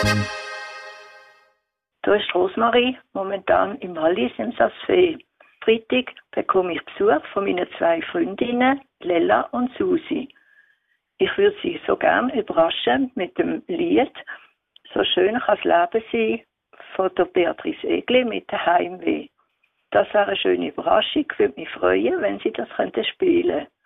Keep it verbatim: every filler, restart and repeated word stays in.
Da ist Rosmarie, momentan im Wallis im Sassfee. Freitag bekomme ich Besuch von meinen zwei Freundinnen, Lella und Susi. Ich würde sie so gern überraschen mit dem Lied «So schön kann das Leben sein» von der Beatrice Egli mit der Heimweh. Das wäre eine schöne Überraschung, würde mich freuen, wenn sie das könnten spielen.